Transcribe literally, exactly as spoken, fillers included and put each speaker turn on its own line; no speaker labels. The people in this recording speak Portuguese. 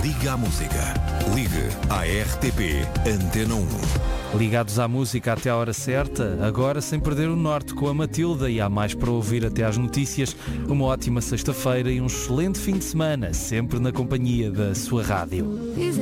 Liga à Música. Ligue à R T P Antena um.
Ligados à música até à hora certa, agora sem perder o norte com a Matilda, e há mais para ouvir até às notícias. Uma ótima sexta-feira e um excelente fim de semana, sempre na companhia da sua rádio.